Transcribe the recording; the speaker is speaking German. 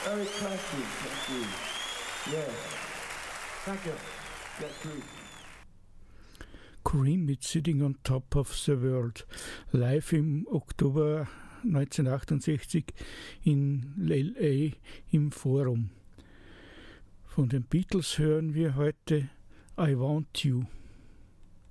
Very classy, thank you. Yeah. Thank you. Get through. Cream mit Sitting on Top of the World. Live im Oktober 1968 in L.A. im Forum. Von den Beatles hören wir heute I Want You.